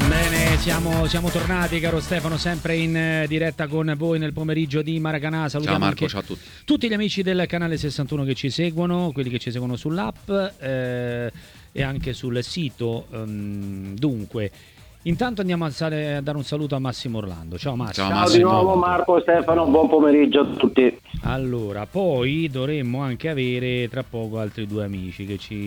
Bene, siamo tornati, caro Stefano, sempre in diretta con voi nel pomeriggio di Maracanà. Salutiamo ciao Marco, anche ciao a tutti. Tutti gli amici del canale 61 che ci seguono, quelli che ci seguono sull'app e anche sul sito. Dunque, intanto andiamo a dare un saluto a Massimo Orlando. Ciao Massimo. Ciao di nuovo Marco, Stefano, buon pomeriggio a tutti. Allora, poi dovremmo anche avere tra poco altri due amici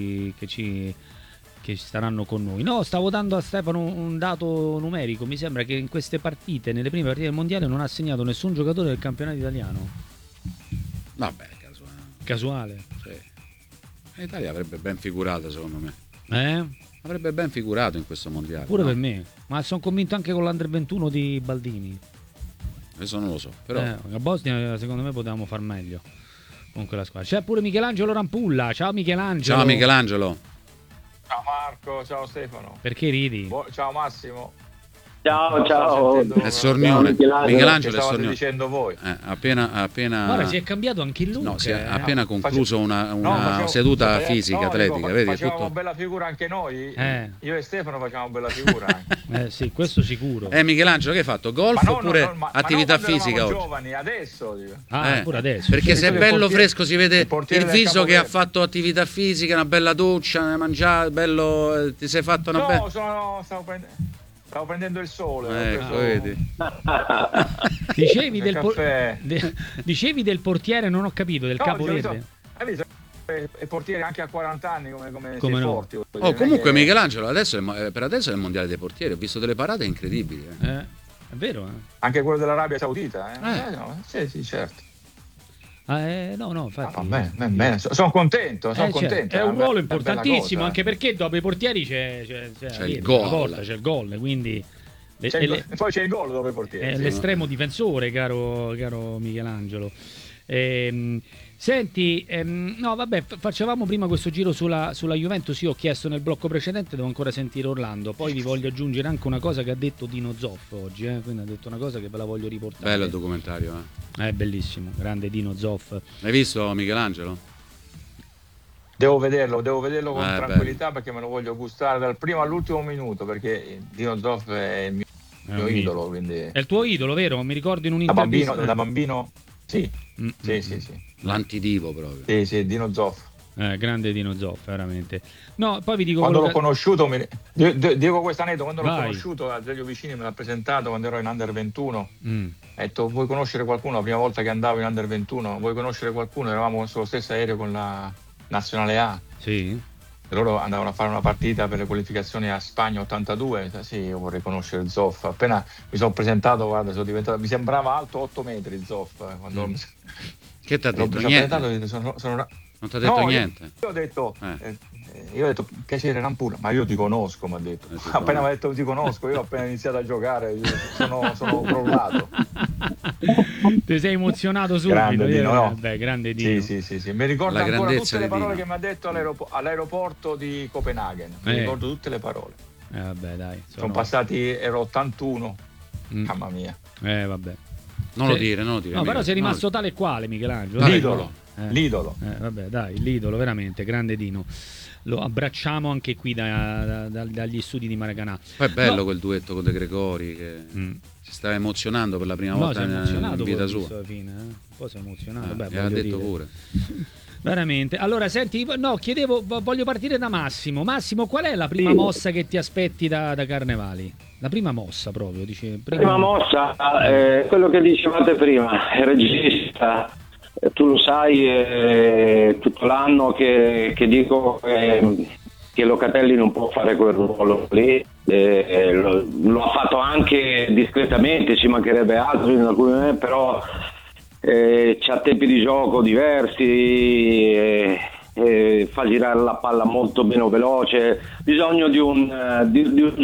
che staranno con noi. No, stavo dando a Stefano un dato numerico. Mi sembra che in queste partite, nelle prime partite del mondiale, non ha segnato nessun giocatore del campionato italiano. Vabbè, Casuale? Sì. L'Italia avrebbe ben figurato, secondo me. Avrebbe ben figurato in questo mondiale. Pure per me. Ma sono convinto anche con l'Under 21 di Baldini. Adesso non lo so, però la Bosnia secondo me potevamo far meglio con quella squadra. C'è pure Michelangelo Rampulla. Ciao Michelangelo. Ciao Michelangelo. Ciao Marco, ciao Stefano. Perché ridi? Ciao Massimo. Ciao. È Sornione. Michelangelo è Sornione. Dicendo voi. Appena Guarda, si è cambiato anche il look. No, si è appena concluso una seduta fisica, atletica. Vedi, facevamo tutto... bella figura anche noi. Io e Stefano facevamo bella figura anche. Sì, questo sicuro. Michelangelo, che hai fatto? Golf oppure attività fisica oggi? Giovani, adesso. Pure adesso. Perché se è bello fresco si vede il viso che ha Verde. fatto attività fisica, una bella doccia, mangiato, bello, ti sei fatto una bella... No, stavo prendendo il sole. Ecco, vedi. Dicevi del portiere, non ho capito, del capoverde. Hai visto? È portiere anche a 40 anni come no? forti. Comunque Michelangelo, per adesso è il mondiale dei portieri, ho visto delle parate incredibili. È vero, Anche quello dell'Arabia Saudita, no, sì, certo. No, infatti. Bene. Sono contento, contento. È un ruolo importantissimo, anche perché dopo i portieri c'è il gol. C'è il gol, quindi poi c'è il gol dopo i portieri. È l'estremo difensore, caro Michelangelo. Senti, no vabbè, facevamo prima questo giro sulla Juventus. Io ho chiesto nel blocco precedente, devo ancora sentire Orlando. Poi vi voglio aggiungere anche una cosa che ha detto Dino Zoff oggi, quindi ha detto una cosa che ve la voglio riportare. Bello il documentario, È bellissimo, grande Dino Zoff. L'hai visto Michelangelo? Devo vederlo con tranquillità, perché me lo voglio gustare dal primo all'ultimo minuto, perché Dino Zoff è il mio idolo, quindi... È il tuo idolo, vero? Mi ricordo in un'intervista da bambino sì. Sì. L'antidivo proprio. Sì, Dino Zoff. Grande Dino Zoff, veramente. No, poi vi dico quando l'ho conosciuto, dico questo aneddoto, quando l'ho Vai. conosciuto, Azeglio Vicini me l'ha presentato quando ero in Under 21. Ha detto: vuoi conoscere qualcuno? La prima volta che andavo in Under 21, vuoi conoscere qualcuno? Eravamo sullo stesso aereo con la Nazionale A. Sì. E loro andavano a fare una partita per le qualificazioni a Spagna 82. Sì, io vorrei conoscere Zoff. Appena mi sono presentato, guarda, mi sembrava alto 8 metri Zoff. Che ti ha detto? Niente. Non ti ha detto niente. Io ho detto piacere Rampulla, ma io ti conosco, mi ha detto. Appena mi ha detto ti conosco, io ho appena iniziato a giocare, sono crollato. Ti sei emozionato subito. Grande Dino, no? Grande Dino. Sì. Mi ricordo ancora tutte le parole che mi ha detto all'aeroporto di Copenaghen. Mi ricordo tutte le parole. Dai. Sono passati, ero 81. Mamma mia. Vabbè. Non lo dire. No, però sei rimasto tale e quale, Michelangelo. L'idolo. Vabbè, dai, l'idolo, veramente, grande Dino. Lo abbracciamo anche qui dagli studi di Maracanà. Poi è bello quel duetto con De Gregori che si stava emozionando per la prima volta in vita sua. Alla fine, Un po' si è emozionato. Ha detto pure. Veramente. Allora, senti, voglio partire da Massimo. Massimo, qual è la prima mossa che ti aspetti da Carnevali? La prima mossa proprio, dice. Prima mossa, quello che dicevate prima, il regista. Tu lo sai, tutto l'anno che dico che Locatelli non può fare quel ruolo lì, lo ha fatto anche discretamente, ci mancherebbe altro in alcuni momenti, però c'ha tempi di gioco diversi, fa girare la palla molto meno veloce, bisogno di un